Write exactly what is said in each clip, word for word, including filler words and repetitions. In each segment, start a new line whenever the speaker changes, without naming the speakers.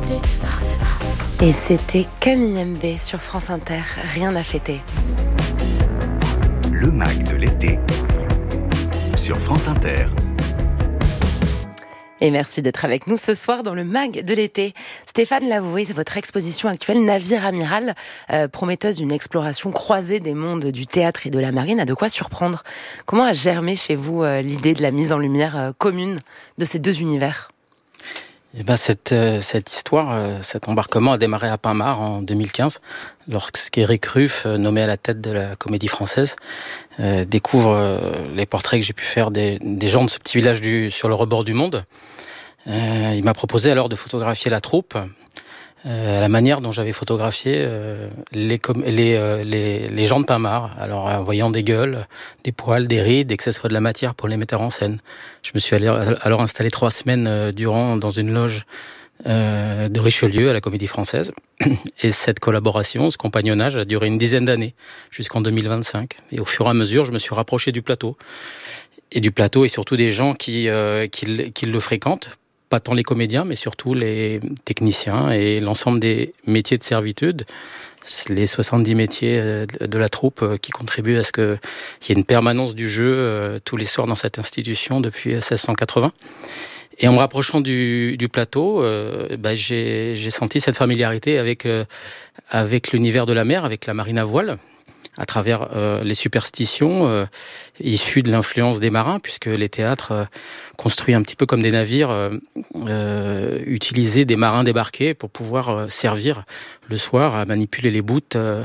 Et c'était Camille M B sur France Inter, Rien à fêter.
Le mag de l'été sur France Inter.
Et merci d'être avec nous ce soir dans le mag de l'été. Stéphane Lavoué, c'est votre exposition actuelle Navire Amiral, euh, prometteuse d'une exploration croisée des mondes du théâtre et de la marine, a de quoi surprendre. Comment a germé chez vous euh, l'idée de la mise en lumière euh, commune de ces deux univers ?
Eh ben cette, euh, cette histoire, euh, cet embarquement a démarré à Pinmar en deux mille quinze, lorsqu'Éric Ruff, euh, nommé à la tête de la Comédie Française, euh, découvre euh, les portraits que j'ai pu faire des, des gens de ce petit village du, sur le rebord du monde. Euh, il m'a proposé alors de photographier la troupe, euh, à la manière dont j'avais photographié euh, les, com- les, euh, les, les gens de Pinmar, alors en voyant des gueules, des poils, des rides, et que ce soit de la matière pour les metteurs en scène. Je me suis allé, alors installé trois semaines euh, durant dans une loge euh, de Richelieu à la Comédie Française. Et cette collaboration, ce compagnonnage a duré une dizaine d'années, jusqu'en deux mille vingt-cinq. Et au fur et à mesure, je me suis rapproché du plateau. Et du plateau et surtout des gens qui, euh, qui, qui le fréquentent. Pas tant les comédiens, mais surtout les techniciens et l'ensemble des métiers de servitude, les soixante-dix métiers de la troupe qui contribuent à ce qu'il y ait une permanence du jeu tous les soirs dans cette institution depuis seize cent quatre-vingts. Et en me rapprochant du, du plateau, euh, bah j'ai, j'ai senti cette familiarité avec, euh, avec l'univers de la mer, avec la marine à voile, à travers euh, les superstitions euh, issues de l'influence des marins, puisque les théâtres euh, construits un petit peu comme des navires euh, euh, utilisaient des marins débarqués pour pouvoir euh, servir le soir à manipuler les boutes euh,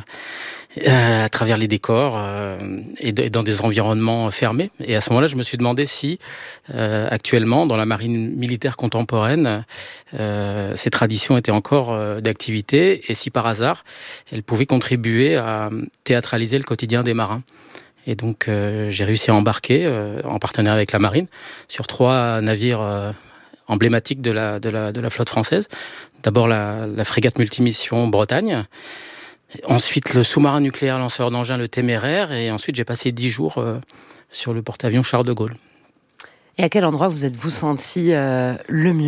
à travers les décors euh, et, de, et dans des environnements fermés. Et à ce moment-là, je me suis demandé si, euh, actuellement, dans la marine militaire contemporaine, euh, ces traditions étaient encore euh, d'activité et si par hasard, elles pouvaient contribuer à théâtraliser le quotidien des marins. Et donc, euh, j'ai réussi à embarquer, euh, en partenariat avec la marine, sur trois navires euh, emblématiques de la, de, la, de la flotte française. D'abord, la, la frégate multimission Bretagne. Ensuite, le sous-marin nucléaire lanceur d'engins, le Téméraire. Et ensuite, j'ai passé dix jours euh, sur le porte-avions Charles de Gaulle.
Et à quel endroit vous êtes-vous senti euh, le mieux ?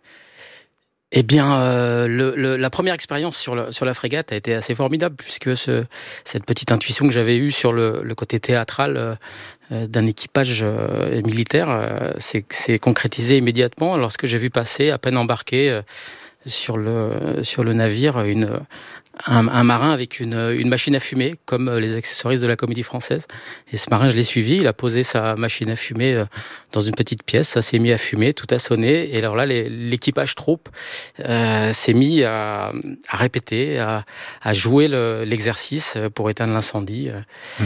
Eh bien, euh, le, le, la première expérience sur, le, sur la frégate a été assez formidable, puisque ce, cette petite intuition que j'avais eue sur le, le côté théâtral euh, d'un équipage euh, militaire euh, s'est, s'est concrétisée immédiatement lorsque j'ai vu passer, à peine embarqué, euh, sur, le, sur le navire, une... Un, un marin avec une, une machine à fumer, comme les accessoristes de la Comédie Française. Et ce marin, je l'ai suivi, il a posé sa machine à fumer dans une petite pièce, ça s'est mis à fumer, tout a sonné. Et alors là, les, l'équipage troupe euh, s'est mis à, à répéter, à, à jouer le, l'exercice pour éteindre l'incendie. Mmh.